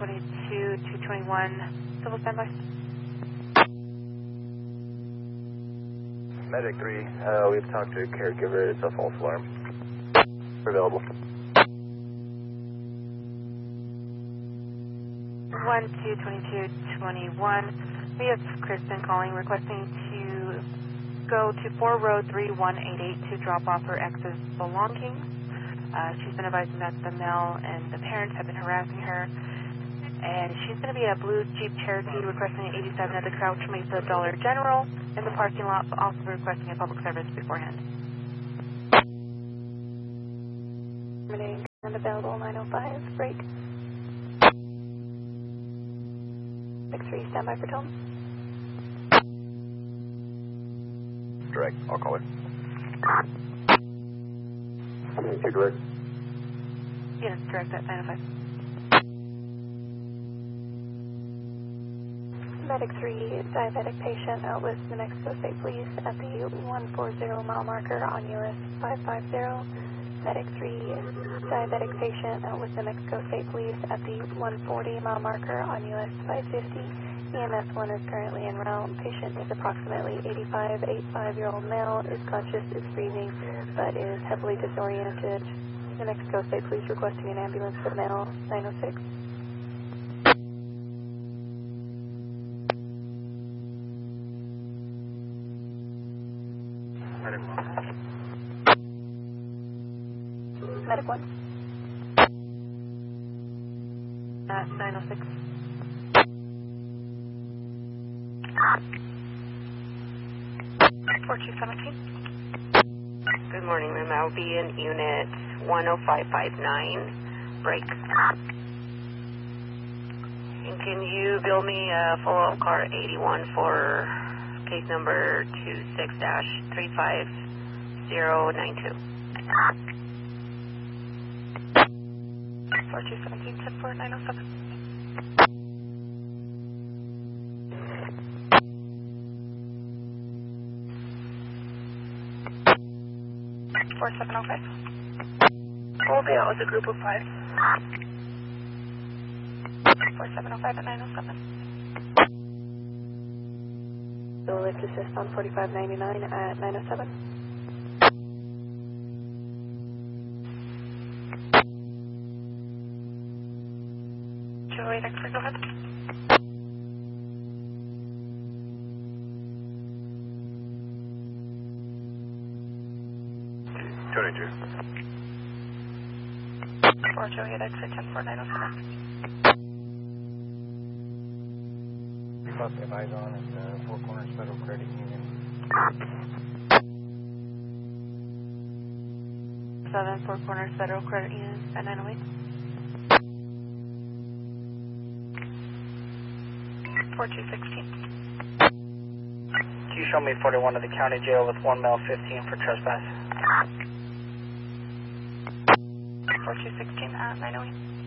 221, civil standby. Medic 3, we've talked to a caregiver. It's a false alarm. We're available. 1-222-21. We have Kristen calling, requesting to go to 4 Road 3188 to drop off her ex's belongings. She's been advising that the male and the parents have been harassing her. And she's going to be at Blue Jeep Cherokee, requesting 87 at the Crouch Mesa Dollar General in the parking lot, also requesting a public service beforehand. Terminating and available 905, break. 6-3, standby for tone. Direct, I'll call her. 2 direct. Yes, direct at 905. Medic 3, diabetic patient out with New Mexico State Police at the 140 mile marker on US 550. Medic 3, diabetic patient out with New Mexico State Police at the 140 mile marker on US 550. EMS 1 is currently en route. Patient is approximately 85-year-old male, is conscious, is breathing, but is heavily disoriented. New Mexico State Police requesting an ambulance for the male, 906. Medic 1. At 906. Good morning, ma'am. I'll be in unit 10559, break. And can you bill me a follow-up car 81 for case number 26-35092? 4217, 10907. 4705. We'll be out with a group of 5. 4705 at 907. So lift assist on 4599 at 907. Joey, thanks for go ahead. Tony 2. 4 Joey, exit 10907. You're about to advise on at Four Corners Federal Credit Union. 7 Four Corners Federal Credit Union at 908. 4216. Can you show me 41 to the county jail with 1 male 15 for trespass? 4216 at 908.